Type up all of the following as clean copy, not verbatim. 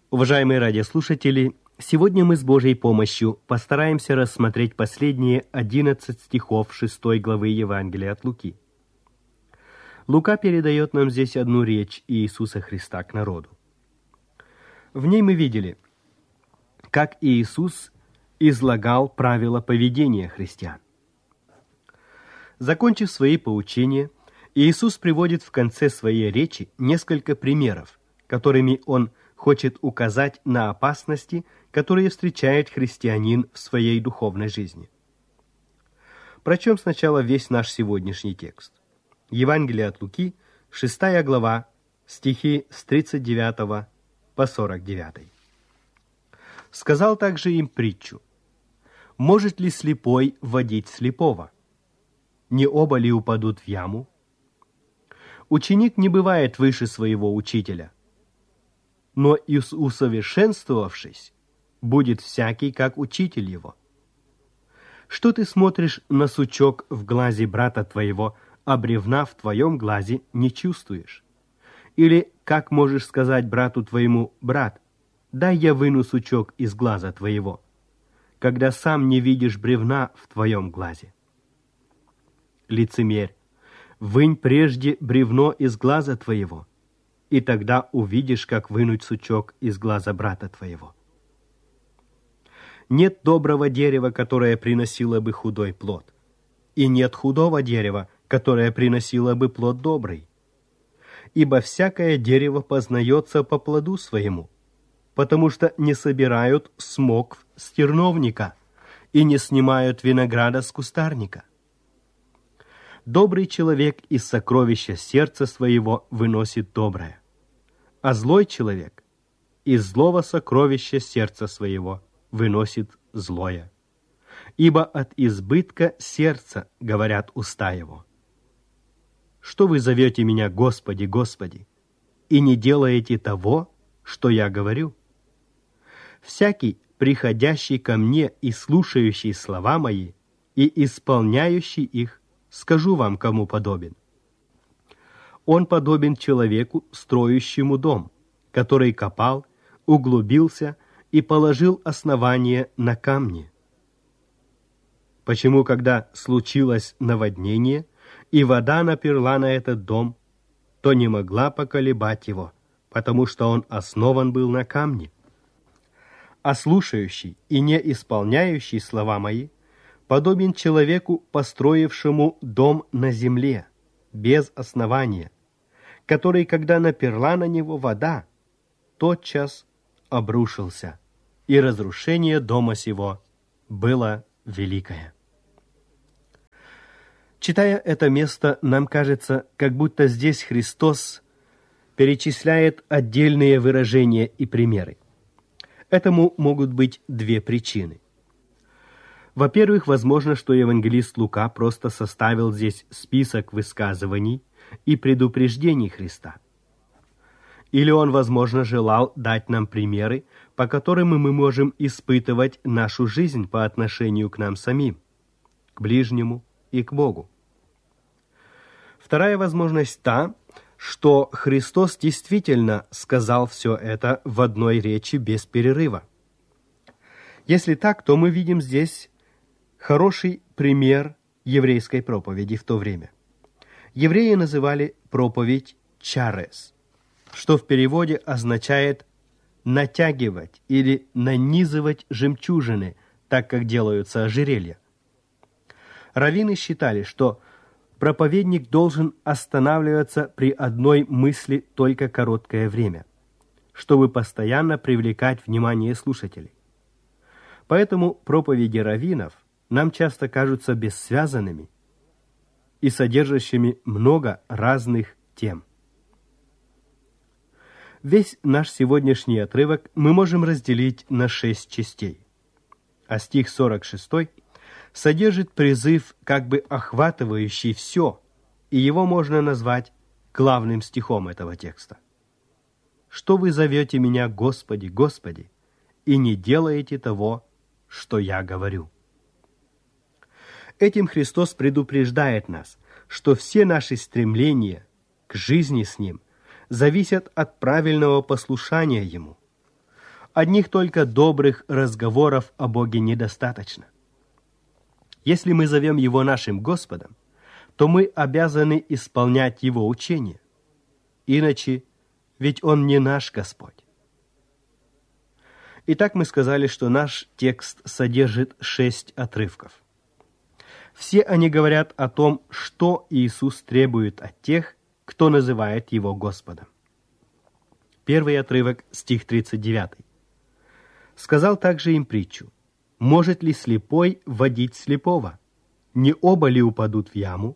Уважаемые радиослушатели, сегодня мы с Божьей помощью постараемся рассмотреть последние 11 стихов 6 главы Евангелия от Луки. Лука передает нам здесь одну речь Иисуса Христа к народу. В ней мы видели, как Иисус излагал правила поведения христиан. Закончив свои поучения, Иисус приводит в конце своей речи несколько примеров, которыми Он хочет указать на опасности, которые встречает христианин в своей духовной жизни. Прочтем сначала весь наш сегодняшний текст. Евангелие от Луки, 6 глава, стихи с 39 по 49. «Сказал также им притчу: может ли слепой водить слепого? Не оба ли упадут в яму? Ученик не бывает выше своего учителя, но и усовершенствовавшись, будет всякий, как учитель его. Что ты смотришь на сучок в глазе брата твоего, а бревна в твоем глазе не чувствуешь? Или как можешь сказать брату твоему: брат, дай я выну сучок из глаза твоего, когда сам не видишь бревна в твоем глазе? Лицемерь, вынь прежде бревно из глаза твоего, и тогда увидишь, как вынуть сучок из глаза брата твоего. Нет доброго дерева, которое приносило бы худой плод, и нет худого дерева, которое приносило бы плод добрый. Ибо всякое дерево познается по плоду своему, потому что не собирают смокв с терновника и не снимают винограда с кустарника. Добрый человек из сокровища сердца своего выносит доброе, а злой человек из злого сокровища сердца своего выносит злое. Ибо от избытка сердца говорят уста его. Что вы зовете меня Господи, Господи, и не делаете того, что я говорю? Всякий, приходящий ко мне и слушающий слова мои, и исполняющий их, скажу вам, кому подобен. Он подобен человеку, строящему дом, который копал, углубился и положил основание на камне. Почему, когда случилось наводнение, и вода наперла на этот дом, то не могла поколебать его, потому что он основан был на камне? А слушающий и не исполняющий слова мои подобен человеку, построившему дом на земле, без основания, который, когда наперла на него вода, тотчас обрушился, и разрушение дома сего было великое». Читая это место, нам кажется, как будто здесь Христос перечисляет отдельные выражения и примеры. Этому могут быть две причины. Во-первых, возможно, что евангелист Лука просто составил здесь список высказываний и предупреждений Христа. Или он, возможно, желал дать нам примеры, по которым мы можем испытывать нашу жизнь по отношению к нам самим, к ближнему и к Богу. Вторая возможность та, что Христос действительно сказал все это в одной речи без перерыва. Если так, то мы видим здесь хороший пример еврейской проповеди в то время. Евреи называли проповедь чарес, что в переводе означает натягивать или нанизывать жемчужины, так как делаются ожерелья. Раввины считали, что проповедник должен останавливаться при одной мысли только короткое время, чтобы постоянно привлекать внимание слушателей. Поэтому проповеди раввинов нам часто кажутся бессвязанными и содержащими много разных тем. Весь наш сегодняшний отрывок мы можем разделить на 6 частей, а стих 46 содержит призыв, как бы охватывающий все, и его можно назвать главным стихом этого текста. «Что вы зовете меня, Господи, Господи, и не делаете того, что я говорю?» Этим Христос предупреждает нас, что все наши стремления к жизни с Ним зависят от правильного послушания Ему. Одних только добрых разговоров о Боге недостаточно. Если мы зовем Его нашим Господом, то мы обязаны исполнять Его учение. Иначе, ведь Он не наш Господь. Итак, мы сказали, что наш текст содержит 6 отрывков. Все они говорят о том, что Иисус требует от тех, кто называет Его Господом. Первый отрывок, стих 39. «Сказал также им притчу: может ли слепой водить слепого? Не оба ли упадут в яму?»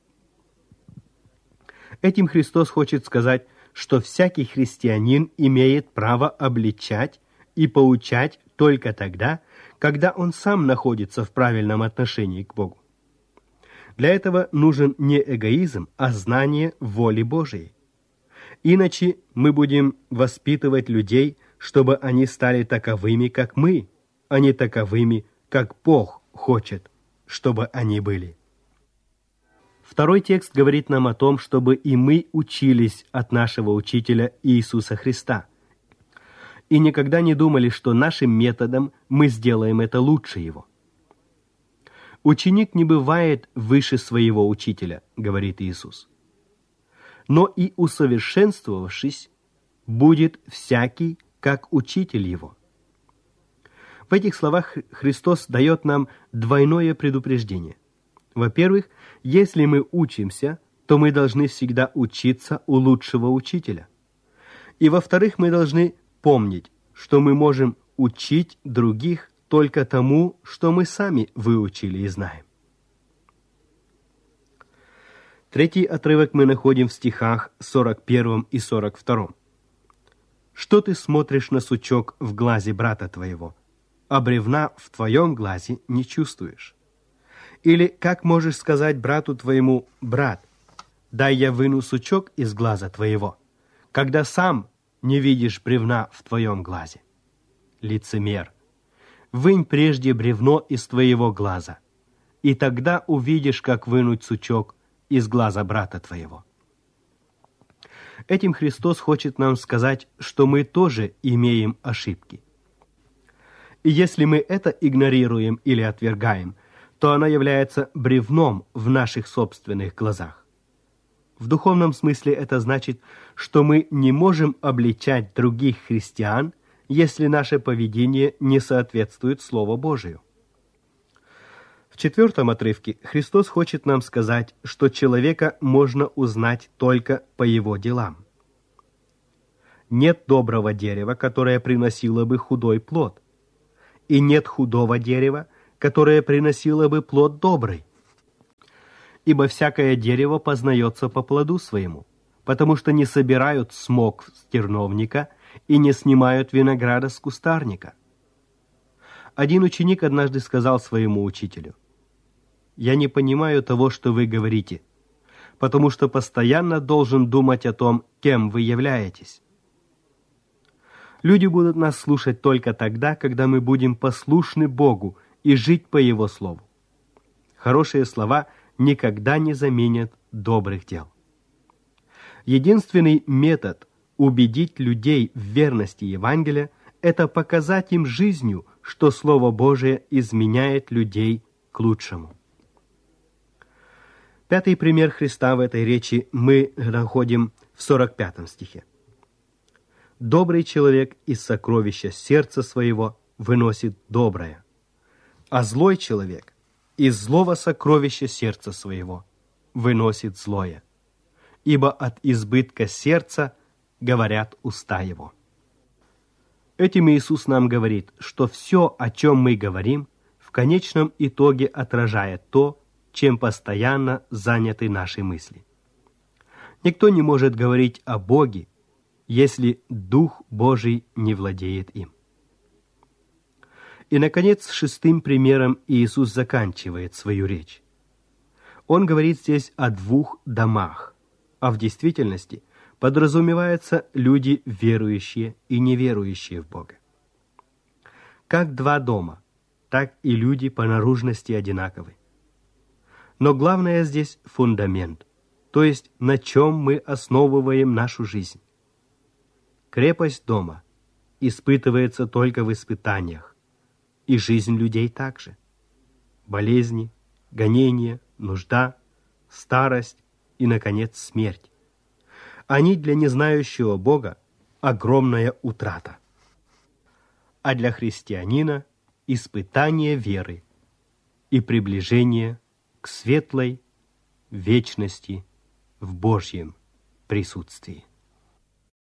Этим Христос хочет сказать, что всякий христианин имеет право обличать и поучать только тогда, когда он сам находится в правильном отношении к Богу. Для этого нужен не эгоизм, а знание воли Божией. Иначе мы будем воспитывать людей, чтобы они стали таковыми, как мы, а не таковыми, как Бог хочет, чтобы они были. Второй текст говорит нам о том, чтобы и мы учились от нашего Учителя Иисуса Христа, и никогда не думали, что нашим методом мы сделаем это лучше Его. «Ученик не бывает выше своего учителя», — говорит Иисус. «Но и усовершенствовавшись, будет всякий, как учитель его». В этих словах Христос дает нам двойное предупреждение. Во-первых, если мы учимся, то мы должны всегда учиться у лучшего учителя. И во-вторых, мы должны помнить, что мы можем учить других только тому, что мы сами выучили и знаем. Третий отрывок мы находим в стихах 41 и 42. «Что ты смотришь на сучок в глазе брата твоего, а бревна в твоем глазе не чувствуешь? Или как можешь сказать брату твоему: брат, дай я выну сучок из глаза твоего, когда сам не видишь бревна в твоем глазе? Лицемер, вынь прежде бревно из твоего глаза, и тогда увидишь, как вынуть сучок из глаза брата твоего». Этим Христос хочет нам сказать, что мы тоже имеем ошибки. И если мы это игнорируем или отвергаем, то она является бревном в наших собственных глазах. В духовном смысле это значит, что мы не можем обличать других христиан, если наше поведение не соответствует Слову Божию. В 4 отрывке Христос хочет нам сказать, что человека можно узнать только по его делам. Нет доброго дерева, которое приносило бы худой плод, и нет худого дерева, которое приносило бы плод добрый. Ибо всякое дерево познается по плоду своему, потому что не собирают смок с терновника и не снимают винограда с кустарника. Один ученик однажды сказал своему учителю: «Я не понимаю того, что вы говорите, потому что постоянно должен думать о том, кем вы являетесь». Люди будут нас слушать только тогда, когда мы будем послушны Богу и жить по Его Слову. Хорошие слова никогда не заменят добрых дел. Единственный метод убедить людей в верности Евангелия – это показать им жизнью, что Слово Божие изменяет людей к лучшему. Пятый пример Христа в этой речи мы находим в 45 стихе. «Добрый человек из сокровища сердца своего выносит доброе, а злой человек из злого сокровища сердца своего выносит злое, ибо от избытка сердца говорят уста его». Этим Иисус нам говорит, что все, о чем мы говорим, в конечном итоге отражает то, чем постоянно заняты наши мысли. Никто не может говорить о Боге, если Дух Божий не владеет им. И, наконец, 6 примером Иисус заканчивает свою речь. Он говорит здесь о 2 домах, а в действительности подразумеваются люди верующие и неверующие в Бога. Как 2 дома, так и люди по наружности одинаковы. Но главное здесь фундамент, то есть на чем мы основываем нашу жизнь. Крепость дома испытывается только в испытаниях, и жизнь людей также. Болезни, гонения, нужда, старость и, наконец, смерть. Они для незнающего Бога огромная утрата. А для христианина испытание веры и приближение к светлой вечности в Божьем присутствии.